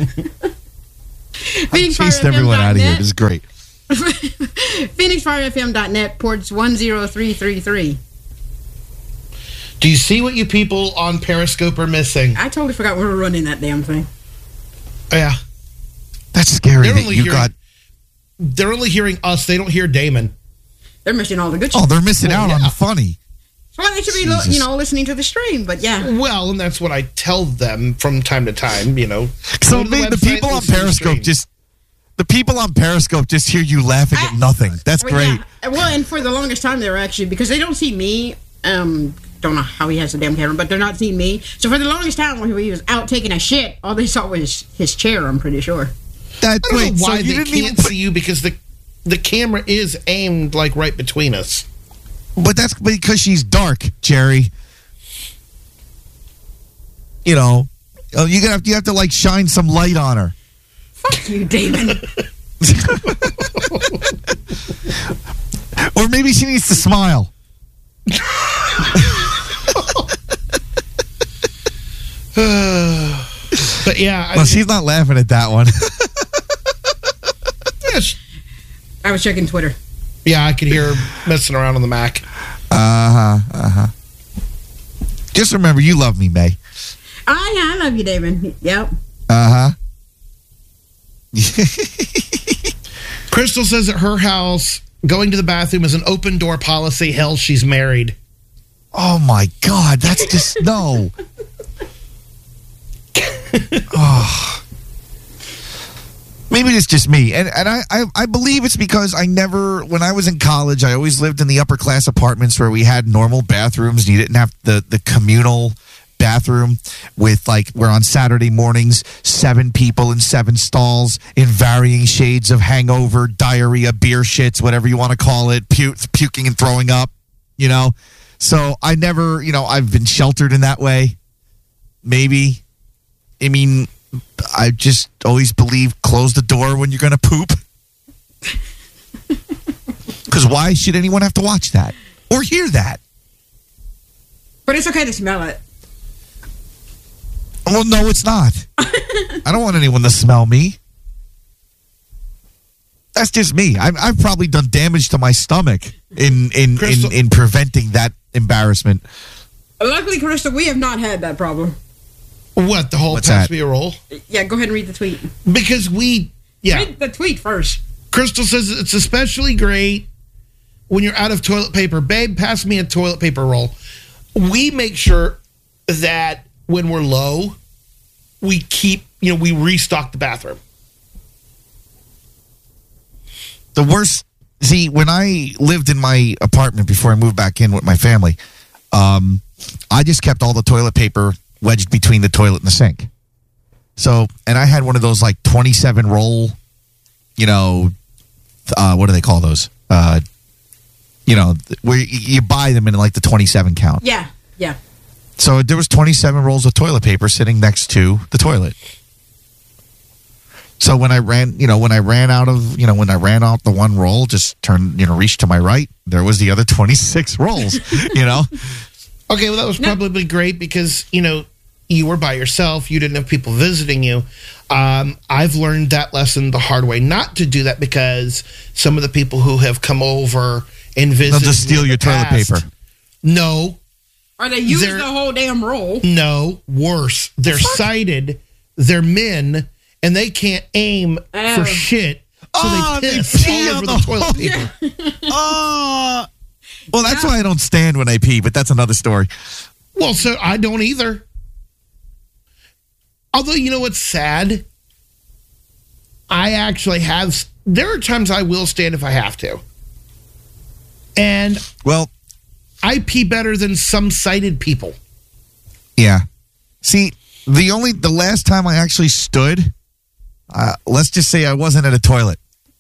Phoenix Fire Chased F M everyone out of here. dot net. This is great. Phoenix Fire F M dot net, ports one zero three three three. Do you see what you people on Periscope are missing? I totally forgot we were running that damn thing. Yeah. That's scary They're that only you hearing- got. They're only hearing us. They don't hear Damon. They're missing all the good shit. Oh, they're missing Well, out on yeah. the funny. Well, they should be, lo- Jesus. you know, listening to the stream, but yeah. Well, and that's what I tell them from time to time, you know. So Go to the, the website, people on listen to the Periscope stream. just. The people on Periscope just hear you laughing at I- nothing. That's Well, great. yeah. Well, and for the longest time, they were actually, because they don't see me, um, don't know how he has a damn camera, but they're not seeing me. So for the longest time, when he was out taking a shit, all they saw was his chair, I'm pretty sure. That, I don't wait, know so why you they didn't can't even put, see you because the the camera is aimed like right between us. but that's because she's dark, Jerry. You know, oh, you have you have to like shine some light on her. Fuck you, Damon. Or maybe she needs to smile. But yeah, I, Well, she's not laughing at that one. yeah, sh- I was checking Twitter. yeah, I could hear her messing around on the Mac. Uh huh. Uh huh. Just remember, you love me, May. Oh, yeah, I love you, Damon. Yep. Uh huh. Crystal says at her house, going to the bathroom is an open door policy. Hell, she's married. Oh my God, that's just no. Oh. Maybe it's just me, and and I, I I believe it's because I never, when I was in college, I always lived in the upper class apartments where we had normal bathrooms, and you didn't have the the communal bathroom with like where on Saturday mornings seven people in seven stalls in varying shades of hangover, diarrhea, beer shits, whatever you want to call it, pu- puking and throwing up, you know. So I never, you know, I've been sheltered in that way. Maybe. I mean, I just always believe close the door when you're going to poop. Because why should anyone have to watch that or hear that? But it's okay to smell it. Well, no, it's not. I don't want anyone to smell me. That's just me. I've, I've probably done damage to my stomach in in, Crystal- in in preventing that embarrassment. Luckily, Crystal, we have not had that problem. What, the whole What's pass that? me a roll? Yeah, go ahead and read the tweet. Because we, yeah. Read the tweet first. Crystal says it's especially great when you're out of toilet paper. Babe, pass me a toilet paper roll. We make sure that when we're low, we keep, you know, we restock the bathroom. The worst, see, when I lived in my apartment before I moved back in with my family, um, I just kept all the toilet paper wedged between the toilet and the sink. So, and I had one of those like twenty-seven roll, you know, uh, what do they call those? Uh, you know, where you, you buy them in like the twenty-seven count. Yeah, yeah. So there was twenty-seven rolls of toilet paper sitting next to the toilet. So when I ran, you know, when I ran out of, you know, when I ran out the one roll, just turned, you know, reached to my right, there was the other twenty-six rolls, you know? Okay, well, that was probably great because, you know, you were by yourself. You didn't have people visiting you. Um, I've learned that lesson the hard way, not to do that because some of the people who have come over and visited They'll just steal in your the toilet past- paper. No, Or they use They're- the whole damn roll. no, worse. They're sighted, they're men, and they can't aim Oh. for shit, so Oh, they they piss pee all on over the the toilet whole- paper. Oh, well, that's why I don't stand when I pee, but that's another story. Well, so I don't either. Although, you know what's sad? I actually have, there are times I will stand if I have to. And Well, I pee better than some sighted people. yeah. See, the only, the last time I actually stood, uh, let's just say I wasn't at a toilet.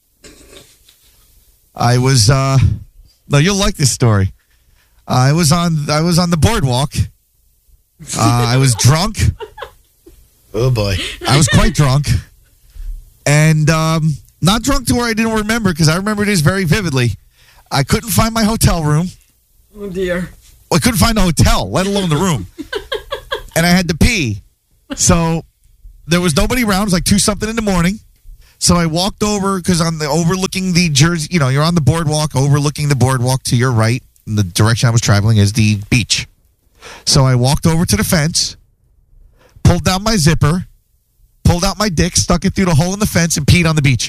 I was, uh, no, you'll like this story. I was on, I was on the boardwalk. Uh, I was drunk. Oh, boy. I was quite drunk. And um, not drunk to where I didn't remember, because I remember this very vividly. I couldn't find my hotel room. Oh, dear. Well, I couldn't find the hotel, let alone the room. And I had to pee. So there was nobody around. It was like two something in the morning. So I walked over because on the overlooking the Jersey, you know, you're on the boardwalk, overlooking the boardwalk to your right. In the direction I was traveling is the beach. So I walked over to the fence, pulled down my zipper, pulled out my dick, stuck it through the hole in the fence, and peed on the beach.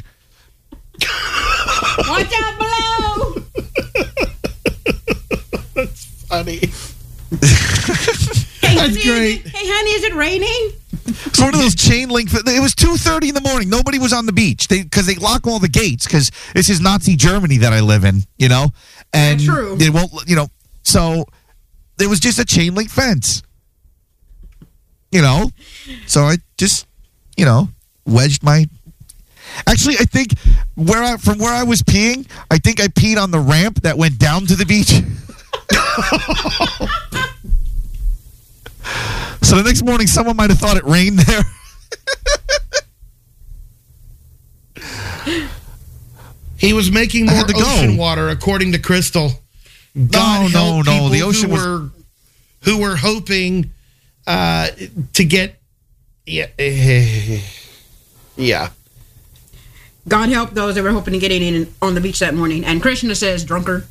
Watch out below! That's funny. Hey, That's honey, great. Is it, hey, honey, is it raining? It's one of those chain link. It was two thirty in the morning. Nobody was on the beach because they, they lock all the gates because this is Nazi Germany that I live in, you know? And Yeah, true. They won't, you know, so there was just a chain link fence, you know? So I just, you know, wedged my. Actually, I think where I, from where I was peeing, I think I peed on the ramp that went down to the beach. So the next morning, someone might have thought it rained there. He was making I more had to go. ocean water, according to Crystal. God no, help no. people The ocean who was- were who were hoping uh, to get yeah eh, yeah. God help those that were hoping to get in on the beach that morning. And Krishna says, drunkard.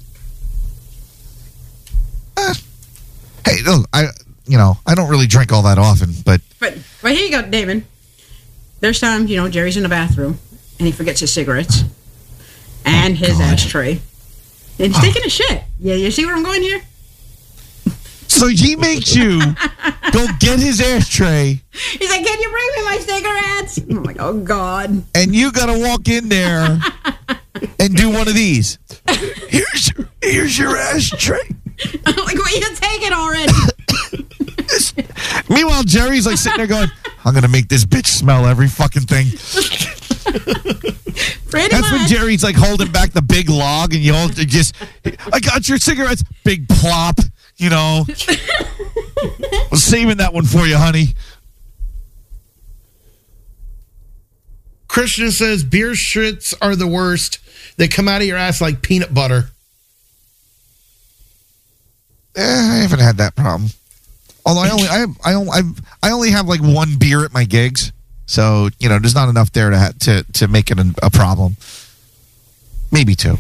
Hey, look, I, you know, I don't really drink all that often, but But but here you go, David. There's times, you know, Jerry's in the bathroom and he forgets his cigarettes and his God. ashtray. And he's taking a shit. Yeah, you see where I'm going here? so he makes you go get his ashtray, He's like, can you bring me my cigarettes? I'm like, oh, God. and you got to walk in there and do one of these. Here's your, here's your ashtray. I'm like, well, you take it already. Meanwhile, Jerry's like sitting there going, "I'm gonna make this bitch smell every fucking thing." Pretty That's when much. Jerry's like holding back the big log, and you all just, "I got your cigarettes." Big plop, you know. I was saving that one for you, honey. Krishna says beer shits are the worst. They come out of your ass like peanut butter. Eh, I haven't had that problem. Although I only, I, I, only, I've, I only have like one beer at my gigs, so you know, there's not enough there to ha- to to make it a, a problem. Maybe two.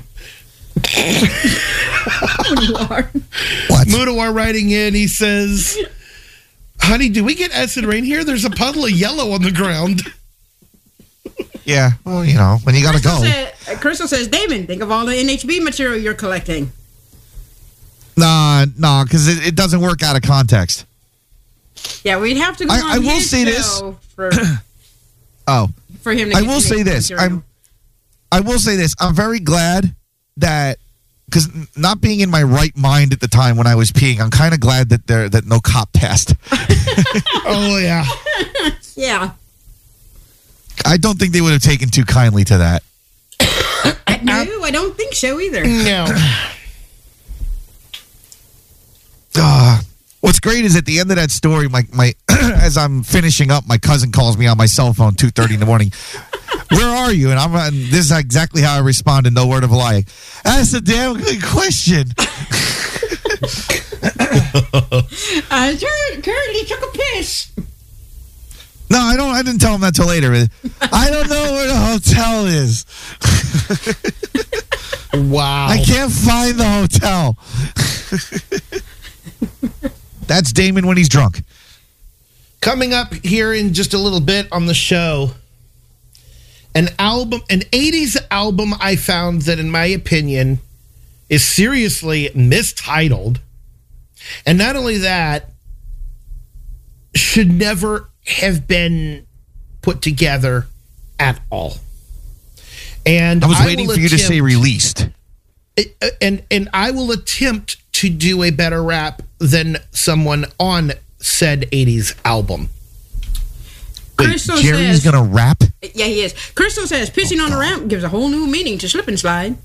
Lord. What? Mudawar writing in, he says, "Honey, do we get acid rain here? There's a puddle of yellow on the ground." Yeah. Well, you know, when you gotta Crystal, go. said, uh, Crystal says, Damon, think of all the N H B material you're collecting. Nah, nah, because it, it doesn't work out of context. Yeah, we'd have to go I- on I will his say show this. for, Oh, for him to I get will N H B say this. material. I'm, I will say this. I'm very glad that, because not being in my right mind at the time when I was peeing, I'm kind of glad that there that no cop passed. Oh yeah. Yeah. I don't think they would have taken too kindly to that. No, I don't think so either. No. Uh, what's great is at the end of that story, my my as I'm finishing up, my cousin calls me on my cell phone two thirty in the morning. Where are you? And I'm and this is exactly how I responded. No word of a lie. That's a damn good question. I tur- currently took a piss. No, I don't. I didn't tell him that till later. I don't know where the hotel is. Wow. I can't find the hotel. That's Damon when he's drunk. Coming up here in just a little bit on the show, an album, an eighties album I found that, in my opinion, is seriously mistitled. And not only that, should never have been put together at all. And I was I waiting will for you to say attempt- released. and and I will attempt to do a better rap than someone on said eighties album. Wait, Crystal Jerry's says, gonna rap? Yeah, he is. Crystal says, pissing Oh, on the ramp gives a whole new meaning to slip and slide.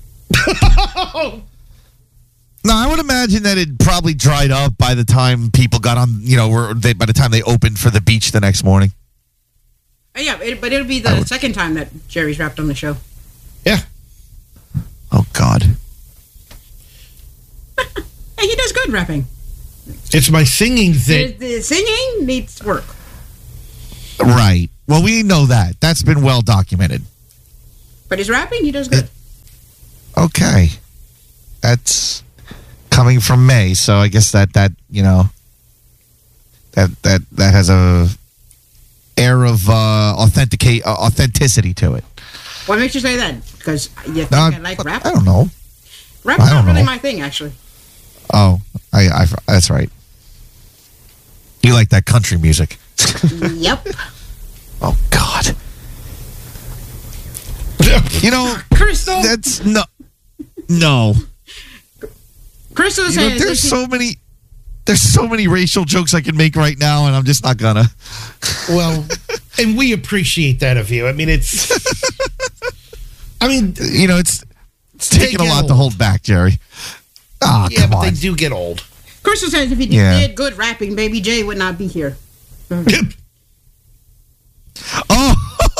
No, I would imagine that it probably dried up by the time people got on. You know, were they, by the time they opened for the beach the next morning. Uh, yeah, it, but it'll be the second time that Jerry's rapped on the show. Yeah. Oh God. Hey, he does good rapping. It's my singing The, thing. the singing needs work. Right. Well, we know that. That's been well documented. But his rapping, he does good. Okay. That's coming from May, so I guess that, that you know, that that, that has a air of uh, authenticate uh, authenticity to it. What makes you say that? Because you think Uh, I like rap? I don't know. Rap's I don't not really know. my thing, actually. Oh, I, I that's right. You like that country music? Yep. Oh God. You know, Crystal. that's no, no. Crystal You know, says there's that so many, there's so many racial jokes I can make right now, and I'm just not gonna. Well, and we appreciate that of you. I mean, it's. I mean, You know, it's it's They taking a get lot to old. hold back, Jerry. Ah, yeah, come but on. they do get old. Crystal says if he Yeah. did good rapping, Baby J would not be here. Oh,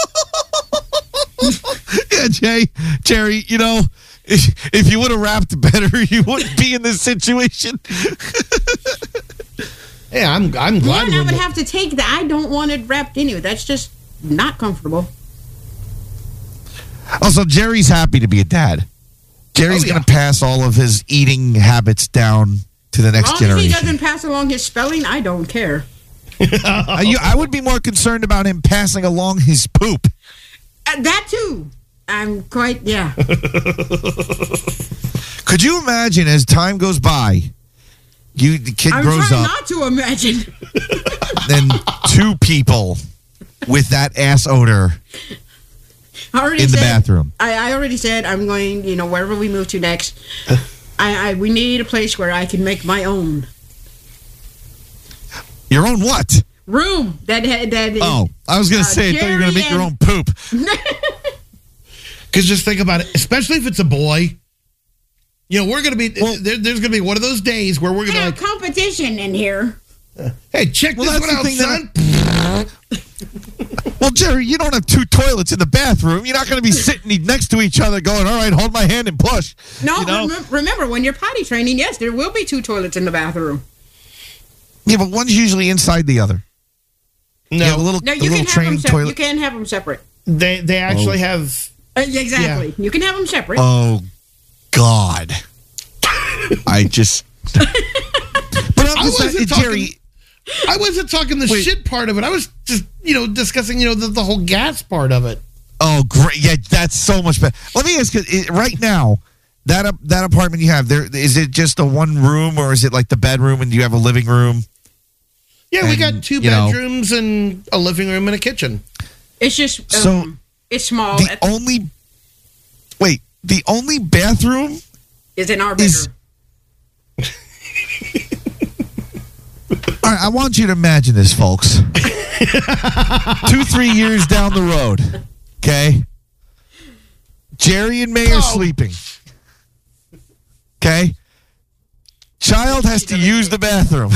yeah, Jay, Jerry. You know, if, if you would have rapped better, you wouldn't be in this situation. Yeah, I'm. I'm Yeah, glad. and I we're would mo- have to take the I don't want it rapped anyway. That's just not comfortable. Also, Jerry's happy to be a dad. Jerry's Oh, yeah. going to pass all of his eating habits down to the As next long as he generation. doesn't pass along his spelling, I don't care. Uh, you, I would be more concerned about him passing along his poop. Uh, that too. I'm quite, yeah. Could you imagine as time goes by, you the kid I'm grows trying up, not to imagine. then two people with that ass odor I already in the said, bathroom. I, I already said I'm going, you know, wherever we move to next. I, I we need a place where I can make my own Your own what? room. That had that. is- Oh, I was going to Uh, say, I thought you were going to Jerry make your and- own poop. Because just think about it, especially if it's a boy. You know, we're going to be, Well- there, there's going to be one of those days where we're going to have like, competition in here. hey, check Well, this that's one out, the thing son. Well, Jerry, you don't have two toilets in the bathroom. You're not going to be sitting next to each other going, all right, hold my hand and push. No, You know? remem- remember when you're potty training? Yes, there will be two toilets in the bathroom. Yeah, but one's usually inside the other. No, You have a little, No, a you little can have them. training Sep- you toilet. can have them separate. they they actually have. Uh, yeah, exactly. You can have them separate. Oh, God. I just. But I'm I just wasn't saying, talking- Jerry. I wasn't talking the Wait. shit part of it. I was just, you know, discussing, you know, the, the whole gas part of it. Oh, great! Yeah, that's so much better. Let me ask you, i- right now, that ap- that apartment you have there, is it just a one room, or is it like the bedroom, and you have a living room? Yeah, we And, got two you know- bedrooms and a living room and a kitchen. It's just um, So, it's small. The It- only wait, the only bathroom It's in our bedroom. is. All right, I want you to imagine this, folks. Two, three years down the road, okay? Jerry and May are Oh. sleeping. Okay? Child has to use the bathroom.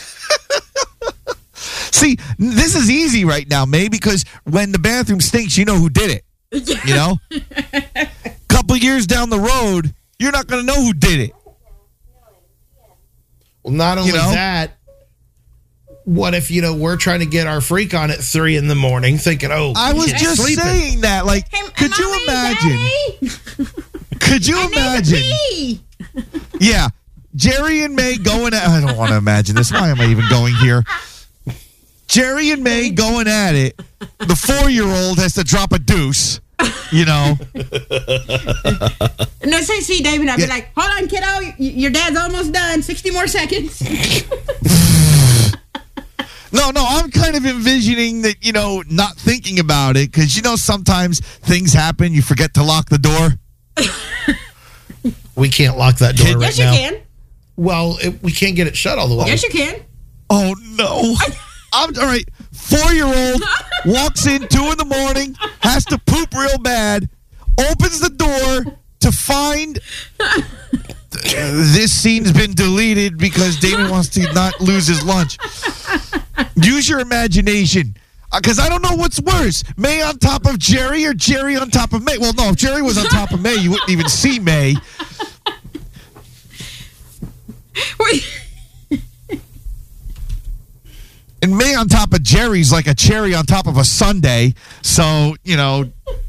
See, this is easy right now, May, because when the bathroom stinks, you know who did it. You know? Couple years down the road, you're not going to know who did it. Well, not only You know? that, what if, you know, we're trying to get our freak on at three in the morning thinking, oh, I was she's just sleeping. saying that. Like, Hey, could you Mommy, imagine? Daddy, Could you I need to imagine? pee. Yeah. Jerry and May going at I don't want to imagine this. Why am I even going here? Jerry and May going at it. The four-year-old has to drop a deuce. You know. And let's say, see, David, I'd Yeah. be like, hold on, kiddo. y- Your dad's almost done. sixty more seconds. No, no, I'm kind of envisioning that, you know, not thinking about it because, you know, sometimes things happen. You forget to lock the door. We can't lock that door Kid- right Yes, you now. can. Well, it, we can't get it shut all the way. Yes, you can. Oh, no. I'm all right. Four-year-old walks in two in the morning, has to poop real bad, opens the door to find uh, this scene's been deleted because Damon wants to not lose his lunch. Use your imagination. Because I don't know what's worse, May on top of Jerry or Jerry on top of May. Well, no, if Jerry was on top of May, you wouldn't even see May. Wait. And May me on top of Jerry's like a cherry on top of a sundae. So, you know,